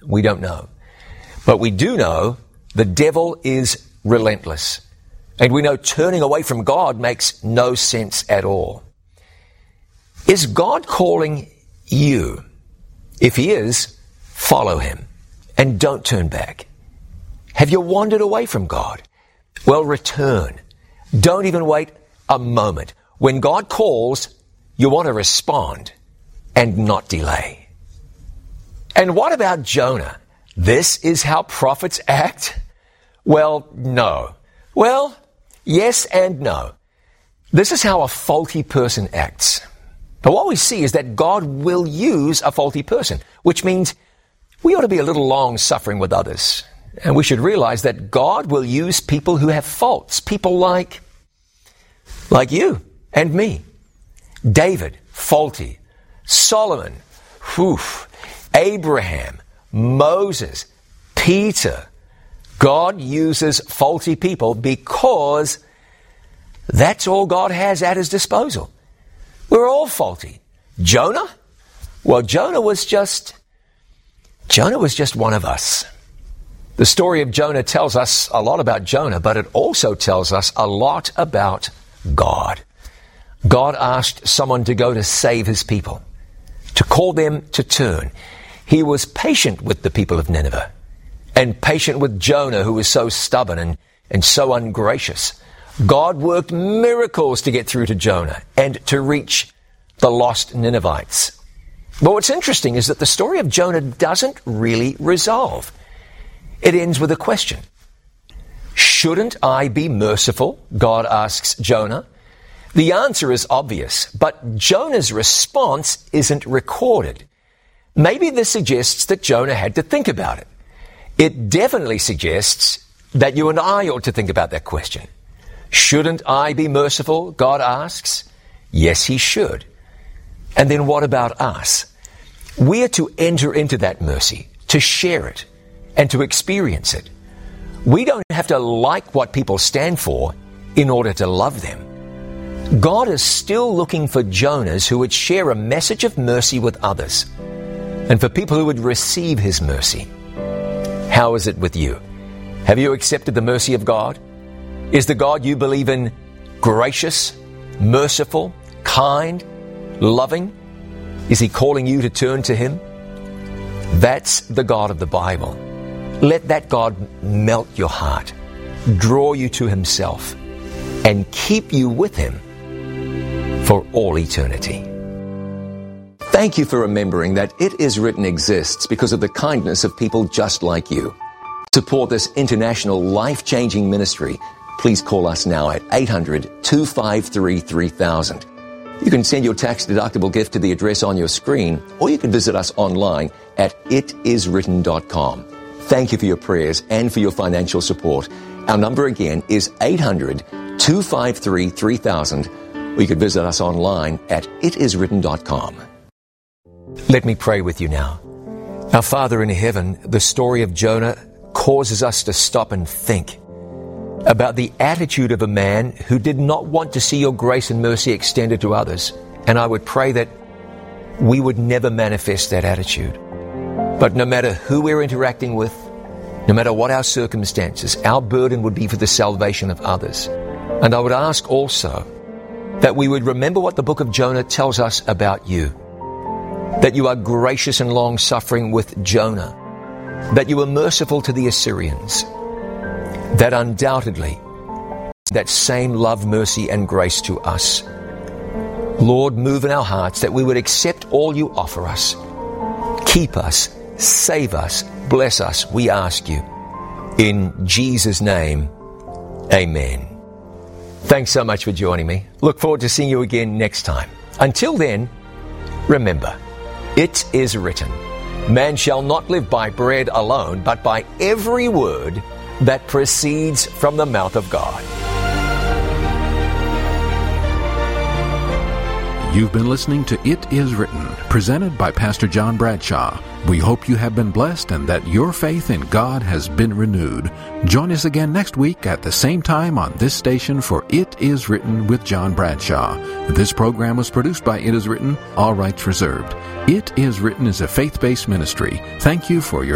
We don't know. But we do know the devil is relentless. And we know turning away from God makes no sense at all. Is God calling you? If he is, follow him and don't turn back. Have you wandered away from God? Well, return. Don't even wait a moment. When God calls, you want to respond and not delay. And what about Jonah? This is how prophets act? Well, no. Well, yes and no. This is how a faulty person acts. But what we see is that God will use a faulty person, which means we ought to be a little long-suffering with others. And we should realize that God will use people who have faults, people like you and me. David, faulty. Solomon, Abraham, Moses, Peter. God uses faulty people because that's all God has at his disposal. We're all faulty. Jonah? Well, Jonah was just one of us. The story of Jonah tells us a lot about Jonah, but it also tells us a lot about God. God asked someone to go to save his people, to call them to turn. He was patient with the people of Nineveh and patient with Jonah, who was so stubborn and so ungracious. God worked miracles to get through to Jonah and to reach the lost Ninevites. But what's interesting is that the story of Jonah doesn't really resolve. It ends with a question. Shouldn't I be merciful? God asks Jonah. The answer is obvious, but Jonah's response isn't recorded. Maybe this suggests that Jonah had to think about it. It definitely suggests that you and I ought to think about that question. Shouldn't I be merciful? God asks. Yes, he should. And then what about us? We are to enter into that mercy, to share it, and to experience it. We don't have to like what people stand for in order to love them. God is still looking for Jonahs who would share a message of mercy with others, and for people who would receive his mercy. How is it with you? Have you accepted the mercy of God? Is the God you believe in gracious, merciful, kind, loving? Is he calling you to turn to him? That's the God of the Bible. Let that God melt your heart, draw you to himself, and keep you with him for all eternity. Thank you for remembering that It Is Written exists because of the kindness of people just like you. Support this international life-changing ministry. Please call us now at 800-253-3000. You can send your tax-deductible gift to the address on your screen, or you can visit us online at itiswritten.com. Thank you for your prayers and for your financial support. Our number again is 800-253-3000, or you can visit us online at itiswritten.com. Let me pray with you now. Our Father in heaven, the story of Jonah causes us to stop and think about the attitude of a man who did not want to see your grace and mercy extended to others. And I would pray that we would never manifest that attitude. But no matter who we're interacting with, no matter what our circumstances, our burden would be for the salvation of others. And I would ask also that we would remember what the book of Jonah tells us about you. That you are gracious and long-suffering with Jonah. That you were merciful to the Assyrians. That undoubtedly, that same love, mercy, and grace to us. Lord, move in our hearts that we would accept all you offer us. Keep us, save us, bless us, we ask you. In Jesus' name, amen. Thanks so much for joining me. Look forward to seeing you again next time. Until then, remember, it is written, man shall not live by bread alone, but by every word that proceeds from the mouth of God. You've been listening to It Is Written, presented by Pastor John Bradshaw. We hope you have been blessed and that your faith in God has been renewed. Join us again next week at the same time on this station for It Is Written with John Bradshaw. This program was produced by It Is Written, all rights reserved. It Is Written is a faith-based ministry. Thank you for your